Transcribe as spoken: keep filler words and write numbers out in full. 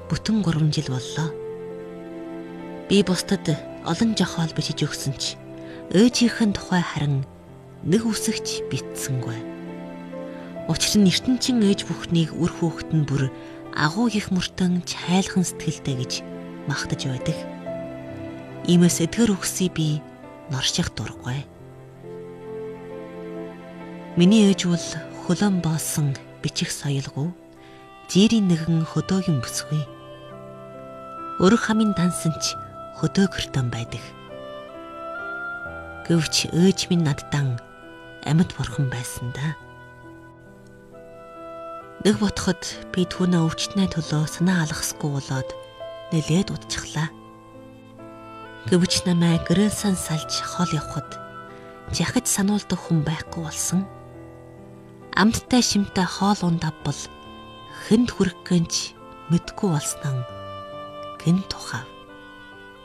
бүтэн гурван жил боллоо. Би бусдад олон жохоол бичиж өгсөн ч ээжийнхэн тухай харин нэг үсэгч битсэнгүй. Учир нь ертөнцийн ээж бүхнийг үр хүүхэд нь бүр агуу их мөртөн чайлхан сэтгэлтэй гэж магтаж байдаг. Иймээс эдгэр үгсийг би норших дурггүй. Миний ээж бол хөлөн боосон бичих соёлгүй, жирийн нэгэн хөдөөгийн бүсгүй. Өрх хамын дансан ч хөдөөгөртөн байдаг. Гэвч ээж минь наддан амьд бурхан байсан да. Нэг бодоход би түүнээ өвчтнээ төлөө санаа алгасгүй болоод нэлээд удчихлаа. Гэвч намайг гэрээсэн салж хол явхад жахиж сануулдаг хүн байхгүй болсон. Амттай шимтэй хоол ундав бол хэнд хүрэх гэнч мэдгүй болсноо гин тухав.